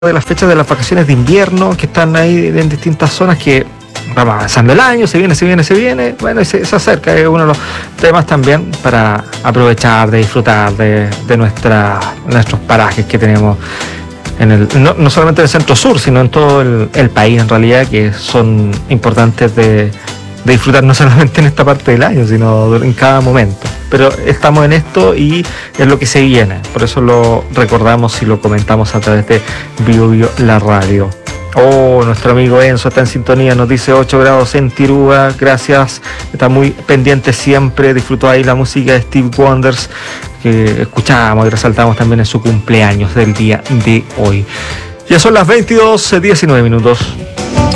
de las fechas de las vacaciones de invierno que están ahí en distintas zonas que vamos avanzando el año, se viene, bueno, y se acerca, es uno de los temas también para aprovechar, de disfrutar de nuestros parajes que tenemos no solamente en el centro sur, sino en todo el país en realidad, que son importantes de disfrutar no solamente en esta parte del año, sino en cada momento. Pero estamos en esto y es lo que se viene, por eso lo recordamos y lo comentamos a través de Bio la radio. Nuestro amigo Enzo está en sintonía, nos dice 8 grados en Tirúa, gracias, está muy pendiente siempre, disfrutó ahí la música de Steve Wonders que escuchamos y resaltamos también en su cumpleaños del día de hoy. Ya son las 22:19.